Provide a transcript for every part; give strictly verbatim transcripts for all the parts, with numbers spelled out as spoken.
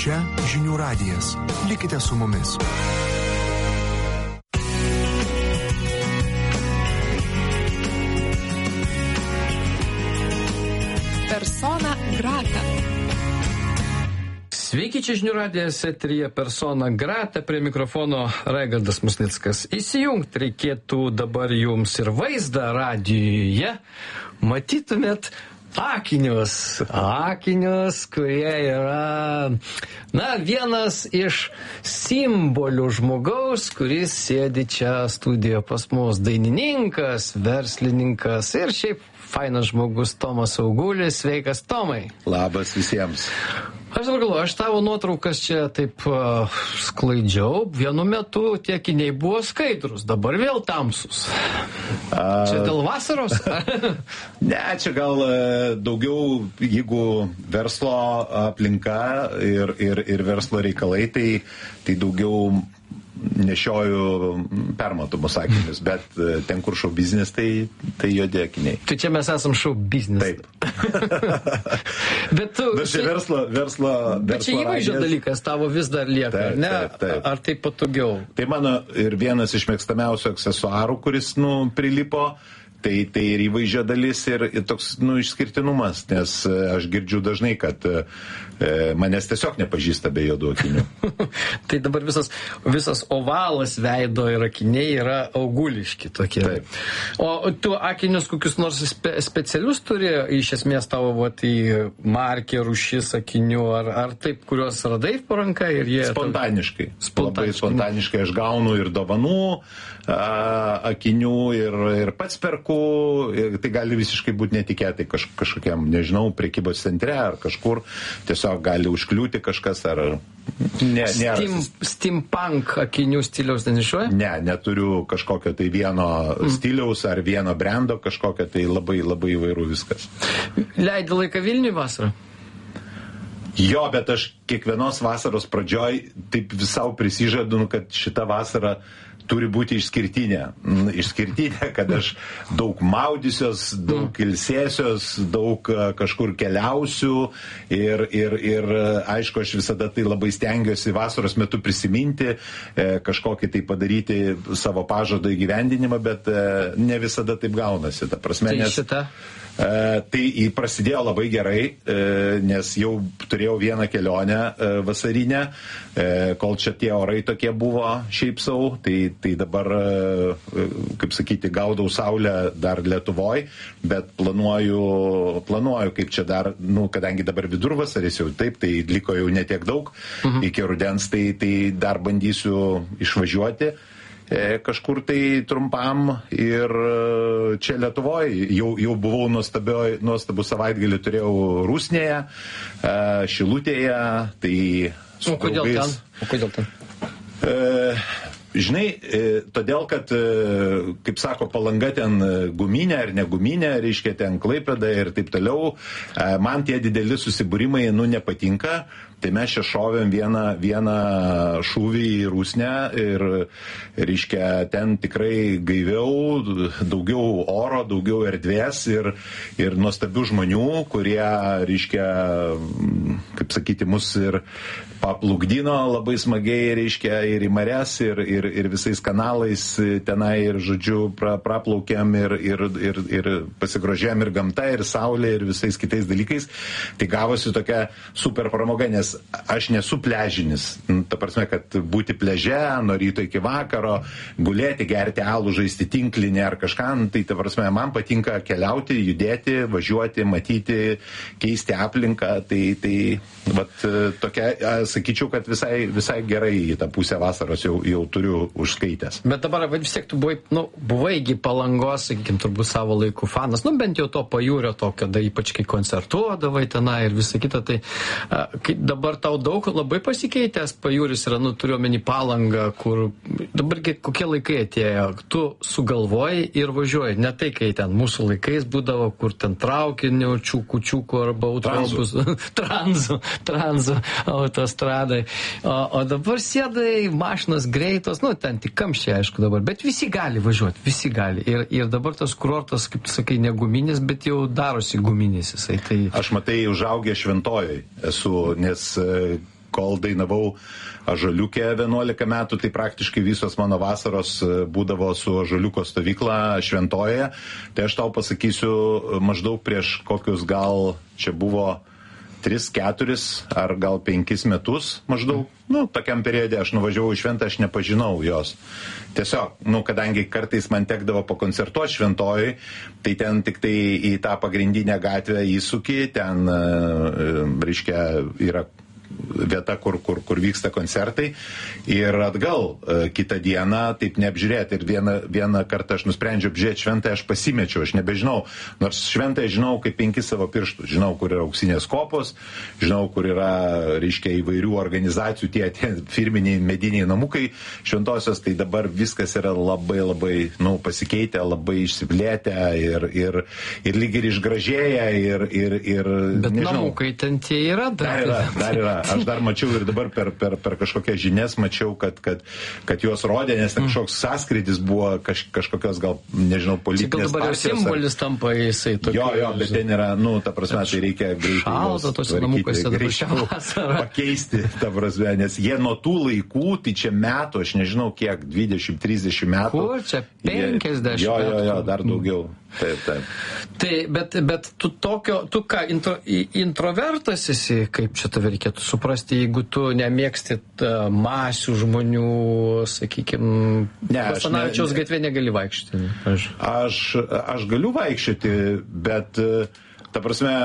Čia Žinių radijas. Likite su mumis. Persona grata. Sveiki, čia Žinių radijas, eteryje Persona grata, prie mikrofono Raigardas Musnickas. Įsijungti reikėtų dabar jums ir vaizdą radijuje. Matytumėt akinius, akinius, kurie yra, na, vienas iš simbolių žmogaus, kuris sėdi čia studijoje pas mus, dainininkas, verslininkas ir šiaip fainas žmogus Tomas Augulis. Sveikas, Tomai. Labas visiems. Aš dabar galvoju, aš tavo nuotraukas čia taip uh, sklaidžiau, vienu metu tie akiniai buvo skaidrus, dabar vėl tamsus. A... Čia dėl vasaros? Ne, čia gal daugiau, jeigu verslo aplinka ir, ir, ir verslo reikalai, tai, tai daugiau nešioju permatomus akinius, bet ten, kur šou biznis, tai, tai juodi akiniai. Tai čia mes esam šou biznis. Taip. bet tu... Bet čia verslo, verslo, bet verslo čia įvaizdžio dalykas tavo vis dar lieka, taip, ne? Taip, taip. Ar tai patogiau? Tai mano ir vienas iš mėgstamiausių aksesuarų, kuris, nu, prilipo, tai, tai ir įvaizdžio dalis ir, ir toks, nu, išskirtinumas, nes aš girdžiu dažnai, kad e, manęs tiesiog nepažįsta be juodų akinių. Tai dabar visas, visas ovalas veido ir akiniai yra auguliški tokie. Taip. O tu akinius kokius nors spe, specialius turi, iš esmės tavo, va, tai markė, rūšis akinių, ar, ar taip, kuriuos radai po ranka ir jie... Spontaniškai. Spontaniškai. Labai spontaniškai aš gaunu ir dovanų a, akinių ir, ir pats perku. Ir tai gali visiškai būti netikėtai kaž, kažkokiam, nežinau, prekybos centre ar kažkur. Tiesiog gali užkliūti kažkas ar... Ne, Steam, steampunk akinių stiliaus nenešioja? Ne, neturiu kažkokio tai vieno mm. stiliaus ar vieno brando, kažkokio tai labai labai įvairių viskas. Leidi laiką Vilniui vasarą? Jo, bet aš kiekvienos vasaros pradžioj taip visau prisižadu, kad šita vasara turi būti išskirtinė. Išskirtinė, kad aš daug maudysios, daug ilsėsios, daug kažkur keliausiu ir, ir, ir aišku, aš visada tai labai stengiuosi vasaros metu prisiminti, kažkokį tai padaryti savo pažado įgyvendinimą, bet ne visada taip gaunasi. Ta prasme, tai nes... šita? Uh, tai prasidėjo labai gerai, uh, nes jau turėjau vieną kelionę uh, vasarinę, uh, kol čia tie orai tokie buvo šiaip sau, tai, tai dabar, uh, kaip sakyti, gaudau saulę dar Lietuvoj, bet planuoju, planuoju, kaip čia dar, nu, kadangi dabar vidurvasaris jau taip, tai liko jau netiek daug, mhm. iki rudens, tai, tai dar bandysiu išvažiuoti. Kažkur tai trumpam ir čia Lietuvoje jau, jau buvau nuostabų savaitgalį, turėjau Rusnėje, Šilutėje, tai su o kodėl draugais. ten? O kodėl ten? E, žinai, e, todėl, kad, e, kaip sako, Palanga ten guminė ar neguminė, reiškia ten Klaipėda ir taip toliau, e, man tie dideli susibūrimai, nu, nepatinka. Tai mes čia šovėm vieną, vieną šūvį į Rusnę ir, reiškia, ten tikrai gaiviau, daugiau oro, daugiau erdvės ir, ir nuostabių žmonių, kurie, reiškia, kaip sakyti, mus ir paplukdino labai smagiai, reiškia, ir į marias, ir, ir, ir visais kanalais tenai, ir, žodžiu, pra, praplaukėm ir, ir, ir, ir pasigrožėm ir gamta, ir saulė, ir visais kitais dalykais. Tai gavosi tokia super pramoga, nes aš nesu pležinis. Ta prasme, kad būti pleže nuo ryto iki vakaro, gulėti, gerti alų, žaisti tinklinį ar kažką, tai ta prasme, man patinka keliauti, judėti, važiuoti, matyti, keisti aplinką. Tai, tai vat, tokia, sakyčiau, kad visai, visai gerai į tą pusę vasaros jau, jau turiu užskaitęs. Bet dabar vis tiek tu buvai, nu, buvaigi Palangos, sakykim, turbūt savo laikų fanas, nu bent jau to pajūrio tokio, da, ypač kai koncertuodavai tenai ir visa kita, tai kai dabar tau daug labai pasikeitęs pajūris yra, nu, turiuomenį Palangą, kur dabar kokie laikai atėjo, tu sugalvoji ir važiuoji, ne tai, kai ten mūsų laikais būdavo, kur ten traukinių, čiukų, čiukų arba autobusų, tranzu, tranzu, autostradai, o, o dabar sėdai, mašinas greitos, nu, ten tik kamščiai, aišku, dabar, bet visi gali važiuoti, visi gali. Ir, ir dabar tas kurortas, kaip tu sakai, ne guminis, bet jau darosi guminis jisai. Tai... Aš matai, užaugę Šventojoj esu, nes kol dainavau Ąžuoliuke vienuolika metų, tai praktiškai visos mano vasaros būdavo su Ąžuoliuko stovykla Šventojoje. Tai aš tau pasakysiu, maždaug prieš kokius gal čia buvo tris, keturis ar gal penkis metus maždaug, nu, tokiam periode aš nuvažiavau į Šventą, aš nepažinau jos. Tiesiog, nu, kadangi kartais man tekdavo pakoncertuoti Šventojoj, tai ten tik tai į tą pagrindinę gatvę įsuki, ten, reiškia, yra vieta, kur, kur, kur vyksta koncertai ir atgal e, kitą dieną taip neapžiūrėti. Ir vieną, vieną kartą aš nusprendžiau apžiūrėti Šventąją, aš pasimečiau, aš nebežinau, nors Šventąją žinau kaip penkis savo pirštus, žinau, kur yra auksinės kopos, žinau, kur yra, reiškia, įvairių organizacijų tie, tie firminiai mediniai namukai Šventosios, tai dabar viskas yra labai labai, nu, pasikeitę, labai išsiplėtę ir, ir, ir lyg ir išgražėję ir, ir, ir bet nežinau. Namukai ten tie yra dar. Dar yra, dar yra. Aš dar mačiau ir dabar per, per, per kažkokias žinias mačiau, kad, kad, kad juos rodė, nes ten kažkoks sąskrydis buvo kaž, kažkokios gal, nežinau, politinės partijos. Gal dabar jau simbolis tampa jisai tokiu. Jo, jo, bet ten yra, nu, ta prasme, tai reikia greitai šalta tose namukuose dabar šią vasarą. Pakeisti, ta prasme, nes jie nuo tų laikų, tai čia metų, aš nežinau kiek, dvidešimt trisdešimt metų. Kur čia, penkiasdešimt jo, metų? Jo, jo, dar daugiau. Taip, taip. Tai, bet, bet tu tokio, tu ką, intro, introvertas esi, kaip čia tave reikėtų suprasti, jeigu tu nemėgsti masių žmonių, sakykime, Basanavičiaus ne, gatvė negali vaikščioti. Aš. Aš, aš galiu vaikščioti, bet, ta prasme,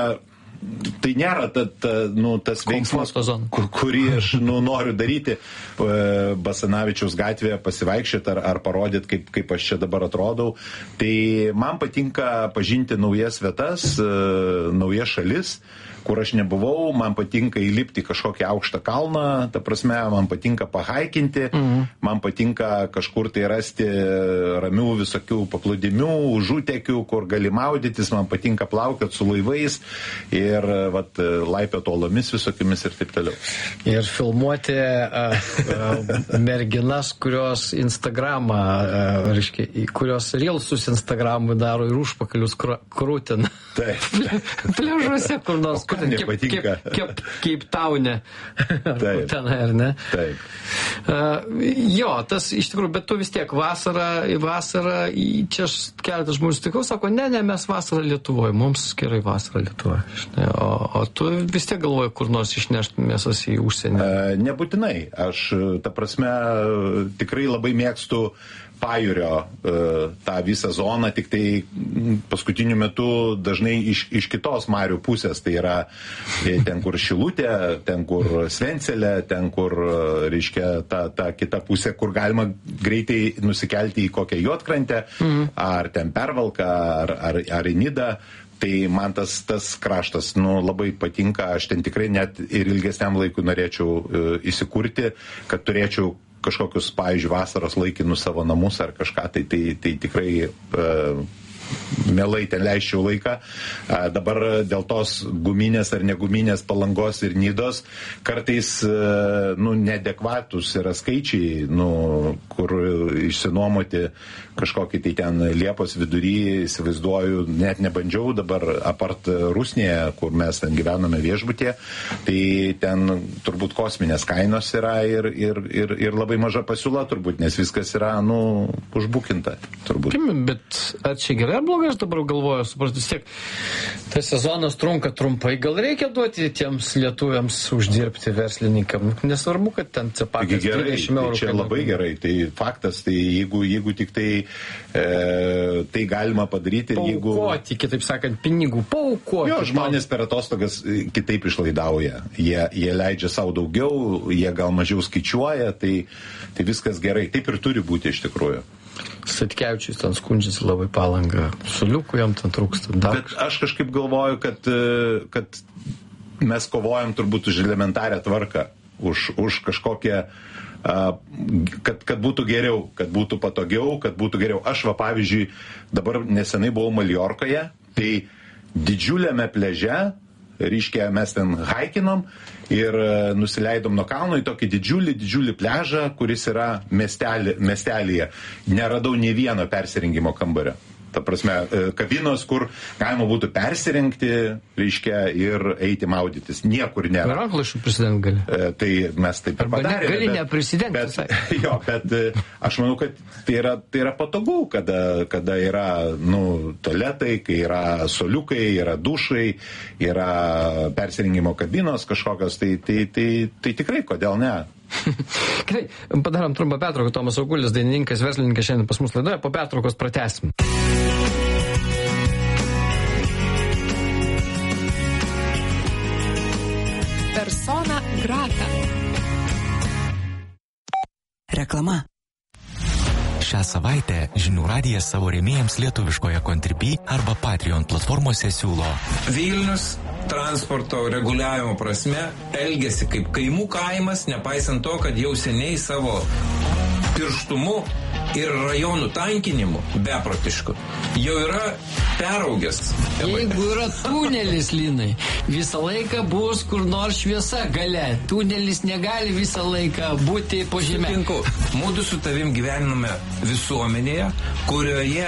tai nėra ta, ta, nu, tas veiksmas, kur, kurį aš nu, noriu daryti Basanavičiaus gatvėje, pasivaikščioti ar, ar parodyti, kaip, kaip aš čia dabar atrodau. Tai man patinka pažinti naujas vietas, naujas šalis, kur aš nebuvau, man patinka įlipti kažkokį aukštą kalną, ta prasme, man patinka pahaikinti, mhm. man patinka kažkur tai rasti ramių visokių paplūdimių, užutekių, kur gali maudytis, man patinka plaukioti su laivais ir vat, laipioti uolomis visokiamis ir taip toliau. Ir filmuoti uh, uh, merginas, kurios Instagramą, uh, reiškia, kurios reelsus Instagramui daro ir užpakalius krūtina. Taip. Pliažuose kur nors. Kur nepatinka. Kaip taune. Taip. Tenai, ar ne? Taip. Uh, jo, tas iš tikrųjų, bet tu vis tiek vasarą, vasarą, čia aš keletą žmonių sutikau, sako, ne, ne, mes vasarą Lietuvoje, mums gerai vasarą Lietuvoje. O, o tu vis tiek galvoji, kur nors išnešti mėsas į užsienį? Uh, nebūtinai. Aš, ta prasme, tikrai labai mėgstu pajūrio tą visą zoną, tik tai paskutiniu metu dažnai iš, iš kitos marių pusės, tai yra ten, kur Šilutė, ten, kur Svencelė, ten, kur, reiškia, ta, ta kita pusė, kur galima greitai nusikelti į kokią Juodkrantę, mhm. ar ten Pervalką, ar, ar, ar į Nidą. Tai man tas, tas kraštas nu, labai patinka, aš ten tikrai net ir ilgesniam laikui norėčiau uh, įsikurti, kad turėčiau kažkokius, pavyzdžiui, vasaros laikinus savo namus ar kažką, tai, tai, tai tikrai uh, mielai ten leisčiau laiką. Uh, dabar dėl tos guminės ar neguminės Palangos ir Nidos kartais uh, nu, neadekvatus yra skaičiai, nu, kur išsinuomoti kažkokį tai ten Liepos vidury, įsivaizduoju, net nebandžiau dabar apart Rusnėje, kur mes ten gyvename viešbutyje, tai ten turbūt kosminės kainos yra ir, ir, ir, ir labai maža pasiūla turbūt, nes viskas yra, nu, užbukinta turbūt. Bet ar čia gerai ar blogai, aš dabar galvoju, supratu, vis tiek tas sezonas trunka trumpai, gal reikia duoti tiems lietuviams uždirbti verslininkam, nesvarbu, kad ten cepakas trisdešimt eurų. Tai čia labai gerai, tai faktas, tai jeigu, jeigu tik tai E, tai galima padaryti. Paukoti, jeigu... kitaip sakant, pinigų, paukoti. Jo, žmonės per atostogas kitaip išlaidauja. Jie, jie leidžia savo daugiau, jie gal mažiau skaičiuoja, tai, tai viskas gerai. Taip ir turi būti iš tikrųjų. Statkevičius ten skundžiasi labai Palangą. Suliukų jam ten trūksta. Dar... Bet aš kažkaip galvoju, kad, kad mes kovojam turbūt už elementarią tvarką, už, už kažkokią Kad, kad būtų geriau, kad būtų patogiau, kad būtų geriau. Aš va, pavyzdžiui, dabar nesenai buvau Maljorkoje, tai didžiuliame pleže, reiškia, mes ten haikinom ir nusileidom nuo kalno į tokį didžiulį, didžiulį pležą, kuris yra miestelį, miestelyje. Neradau nei vieno persirengimo kambario. Ta prasme, kabinos, kur galima būtų persirengti, reiškia, ir eiti maudytis. Niekur nėra. Ranklašų prisidengti gali. E, tai mes taip ir padarėme. Gali neprisidengti. Bet, jo, bet aš manau, kad tai yra, tai yra patogu, kada, kada yra nu, tualetai, kai yra soliukai, yra dušai, yra persirengimo kabinos kažkokios, tai, tai, tai, tai tikrai, kodėl ne? Gerai, padarom trumpą pertrauką. Tomas Augulis, dainininkas, verslininkas šiandien pas mus laidoje. Po pertraukos pratęsim. Persona grata. Reklama. Šią savaitę Žinių radijas savo rėmėjams lietuviškoje Contribui arba Patreon platformose siūlo. Vilnius transporto reguliavimo prasme elgesi kaip kaimų kaimas, nepaisant to, kad jau seniai savo pirštumu ir rajonų tankinimu beprotišku jau yra peraugęs. Jeigu yra tunelis, Linai, visą laiką bus kur nors šviesa gale. Tunelis negali visą laiką būti po žemę. Sutinku. Mūdu su tavim gyvename visuomenėje, kurioje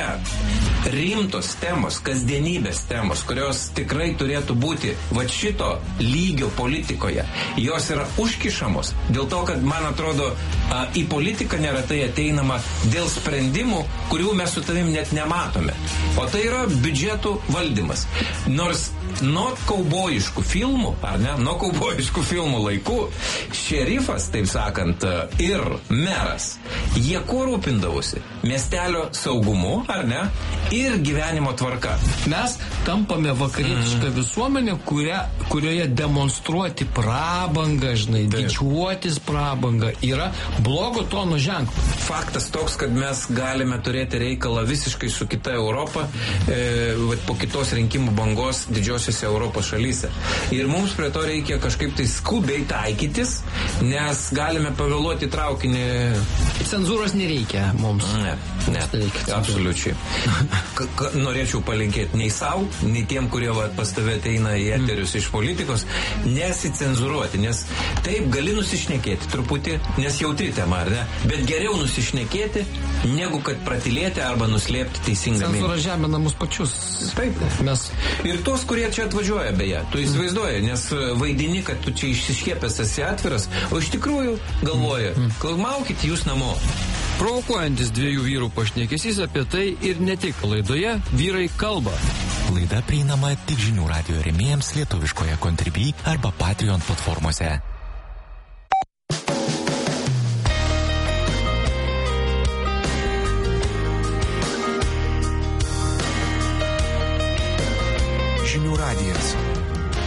rimtos temos, kasdienybės temos, kurios tikrai turėtų būti va šito lygio politikoje, jos yra užkišamos. Dėl to, kad, man atrodo, a, į politiką neretai ateinama dėl sprendimų, kurių mes su tavim net nematome. O tai yra biudžetų valdymas. Nors nuo kaubojiškų filmų, ar ne, nuo kaubojiškų filmų laikų, šerifas, taip sakant, ir meras, jie kuo rūpindavosi? Miestelio saugumu, ar ne, ir gyvenimo tvarka. Mes tampame vakarietišką mm. visuomenę, kuria, kurioje demonstruoti prabangą, žinai, didžiuotis prabangą yra blogo tono ženklo. Faktas toks, kad mes galime turėti reikalą visiškai su kita Europa e, po kitos rinkimų bangos didžiosiuose Europos šalyse. Ir mums prie to reikia kažkaip tai skubiai taikytis, nes galime pavėluoti traukinį. Cenzūros nereikia mums. Ne, ne, absoliučiai. K- k- norėčiau palinkėti nei savo, nei tiem, kurie va, pas tave ateina į eterius mm. iš politikos, nesicenzūruoti, nes taip gali nusišnekėti truputį, nes jautri tema, ar ne? Bet geriau nusišnekėti, negu kad pratilėti arba nuslėpti teisingą mintį. Cenzūra žemina mus pačius. Taip. Mes... Ir tos, kurie čia atvažiuoja, beje, tu įsivaizduoji, nes vaidini, kad tu čia išsiškėpęs esi atviras, o iš tikrųjų galvoja, klaumaukit jūs namo. Provokuojantis dviejų vyrų pašnekesys apie tai ir ne tik laidoje Vyrai kalba. Laida prieinama tik Žinių radijo rėmėjams lietuviškoje Contribui arba Patreon platformose.